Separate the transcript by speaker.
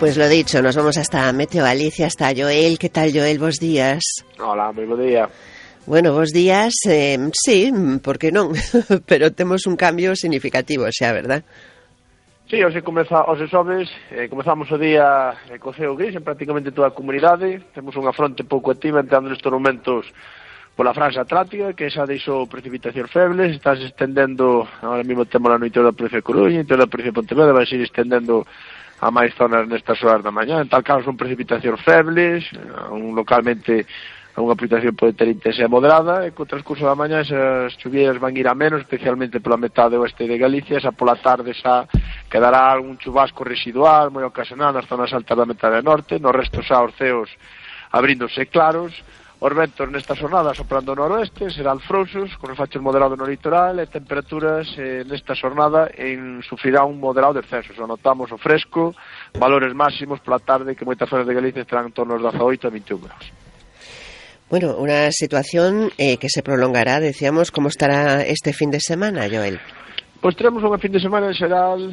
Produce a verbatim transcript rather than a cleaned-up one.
Speaker 1: Pues lo dicho, nos vamos hasta Meteo Galicia, hasta Joel. ¿Qué tal, Joel? Bos días.
Speaker 2: Hola, moi bo día.
Speaker 1: Bueno, bos días, eh, sí, por que non? Pero temos un cambio significativo xa, verdad?
Speaker 2: Sí, hoxe comeza, hoxe xoves, eh, comezamos o día eh, co ceo gris en prácticamente toda a comunidade. Temos unha fronte pouco activa entrando nestes momentos pola franxa atlántica, que xa deixou precipitacións febles, está se estendendo, ahora mesmo temos a noite da provincia de Coruña, e toda a provincia de Pontevedra, vai seguir estendendo a máis zonas nestas horas da mañá. En tal caso son precipitacións febles, un localmente unha precipitación pode ter intensa moderada, e co transcurso da mañá esas chuvias van ir a menos, especialmente pola metade oeste de Galicia. Xa pola tarde xa quedará algún chubasco residual moi ocasional nas zonas altas da metade norte, no resto xa os ceos abríndose claros. Os ventos nesta xornada soprando noroeste, serán frouxos, con os fachos moderados no litoral, e temperaturas eh, nesta xornada en sufrirá un moderado descenso. So, notamos o fresco, valores máximos pola tarde que moitas zonas de Galicia estarán en torno aos dezaoito a veintiún graus.
Speaker 1: Bueno, una situación eh, que se prolongará, decíamos. ¿Cómo estará este fin de semana, Joel?
Speaker 2: Pois teremos unha fin de semana en xeral